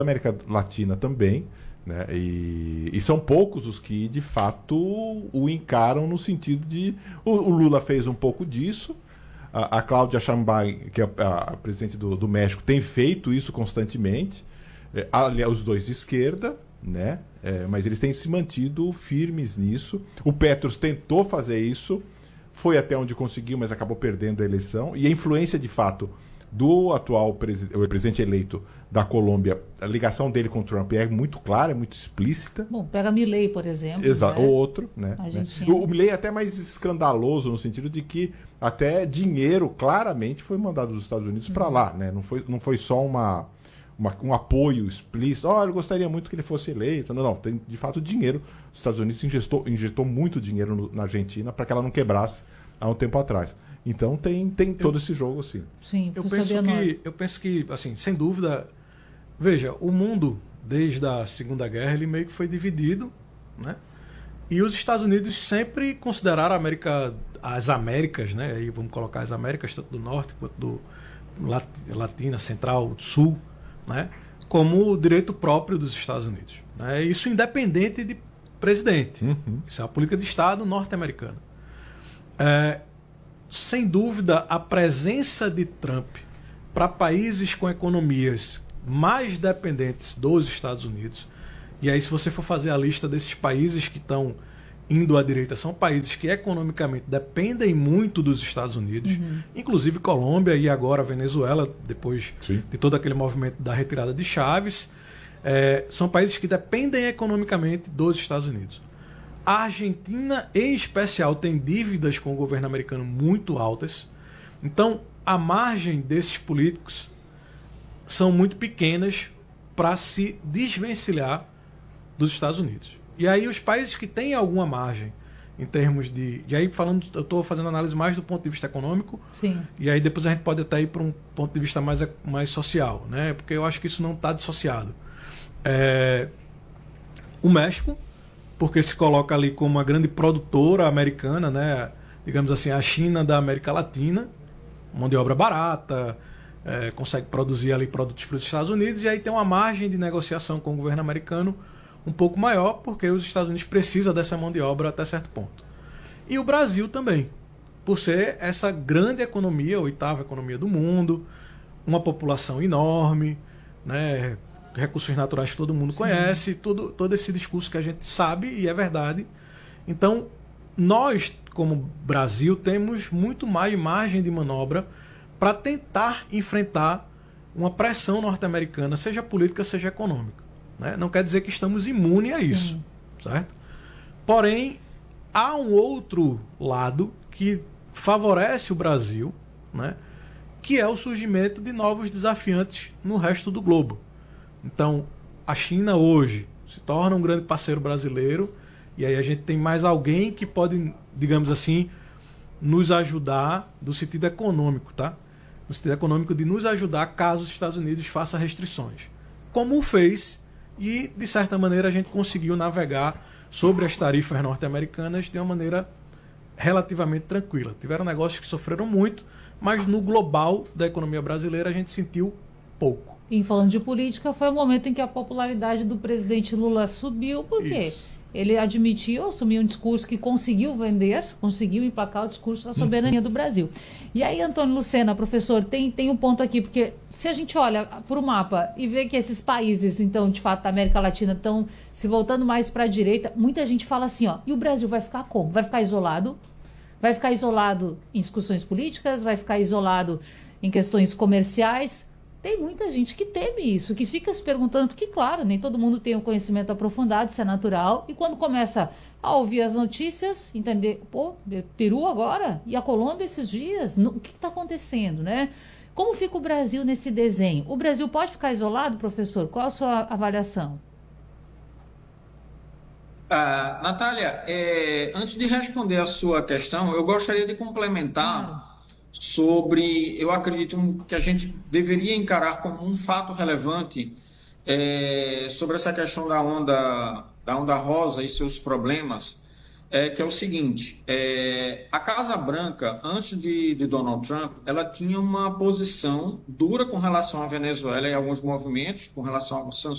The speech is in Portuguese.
América Latina também, né? E são poucos os que, de fato, o encaram no sentido de... O Lula fez um pouco disso, a Cláudia Sheinbaum, que é a presidente do México, tem feito isso constantemente, aliás, os dois de esquerda, né? Mas eles têm se mantido firmes nisso. O Petros tentou fazer isso, foi até onde conseguiu, mas acabou perdendo a eleição. E a influência, de fato, do atual presidente eleito da Colômbia, a ligação dele com o Trump é muito clara, é muito explícita. Bom, pega Milei, por exemplo. Exato, né? ou outro, né? O Milei é até mais escandaloso no sentido de que até dinheiro claramente foi mandado dos Estados Unidos para lá, né? Não foi só um apoio explícito. Eu gostaria muito que ele fosse eleito. Não, tem de fato dinheiro. Os Estados Unidos injetou muito dinheiro na Argentina para que ela não quebrasse há um tempo atrás. Então tem todo esse jogo, sim. Sim, eu penso que, assim, sem dúvida, veja, o mundo, desde a Segunda Guerra, ele meio que foi dividido, né? E os Estados Unidos sempre consideraram as Américas, né? Aí vamos colocar as Américas, tanto do Norte quanto do Latina, Central, Sul, né? Como o direito próprio dos Estados Unidos, né? Isso independente de presidente. Isso é uma política de Estado norte-americana. Sem dúvida, a presença de Trump para países com economias mais dependentes dos Estados Unidos, e aí se você for fazer a lista desses países que estão indo à direita, são países que economicamente dependem muito dos Estados Unidos, inclusive Colômbia e agora Venezuela, depois de todo aquele movimento da retirada de Chávez, são países que dependem economicamente dos Estados Unidos. A Argentina, em especial, tem dívidas com o governo americano muito altas. Então, a margem desses políticos são muito pequenas para se desvencilhar dos Estados Unidos. E aí, os países que têm alguma margem, em termos de... E aí, falando, eu estou fazendo análise mais do ponto de vista econômico. Sim. E aí, depois a gente pode até ir para um ponto de vista mais social, né? Porque eu acho que isso não está dissociado. O México, porque se coloca ali como uma grande produtora americana, né? Digamos assim, a China da América Latina, mão de obra barata, consegue produzir ali produtos para os Estados Unidos, e aí tem uma margem de negociação com o governo americano um pouco maior, porque os Estados Unidos precisam dessa mão de obra até certo ponto. E o Brasil também, por ser essa grande economia, a 8ª economia do mundo, uma população enorme, né? Recursos naturais que todo mundo conhece, todo esse discurso que a gente sabe e é verdade. Então, nós, como Brasil, temos muito mais margem de manobra para tentar enfrentar uma pressão norte-americana, seja política, seja econômica, né? Não quer dizer que estamos imunes a isso, certo? Porém, há um outro lado que favorece o Brasil, né? Que é o surgimento de novos desafiantes no resto do globo. Então, a China hoje se torna um grande parceiro brasileiro, e aí a gente tem mais alguém que pode, digamos assim, nos ajudar no sentido econômico, tá? No sentido econômico de nos ajudar caso os Estados Unidos façam restrições. Como o fez, e de certa maneira a gente conseguiu navegar sobre as tarifas norte-americanas de uma maneira relativamente tranquila. Tiveram negócios que sofreram muito, mas no global da economia brasileira a gente sentiu pouco. E falando de política, foi o momento em que a popularidade do presidente Lula subiu, porque ele admitiu, assumiu um discurso que conseguiu vender, conseguiu emplacar o discurso da soberania do Brasil. E aí, Antônio Lucena, professor, tem um ponto aqui, porque se a gente olha para o mapa e vê que esses países, então, de fato, da América Latina estão se voltando mais para a direita, muita gente fala assim, e o Brasil vai ficar como? Vai ficar isolado? Vai ficar isolado em discussões políticas? Vai ficar isolado em questões comerciais? Tem muita gente que teme isso, que fica se perguntando, porque, claro, nem todo mundo tem um conhecimento aprofundado, isso é natural, e quando começa a ouvir as notícias, entender, Peru agora, e a Colômbia esses dias, o que está acontecendo, né? Como fica o Brasil nesse desenho? O Brasil pode ficar isolado, professor? Qual a sua avaliação? Natália, antes de responder a sua questão, eu gostaria de complementar sobre, eu acredito que a gente deveria encarar como um fato relevante sobre essa questão da onda rosa e seus problemas, que é o seguinte, a Casa Branca, antes de Donald Trump, ela tinha uma posição dura com relação à Venezuela e alguns movimentos, com relação a sanções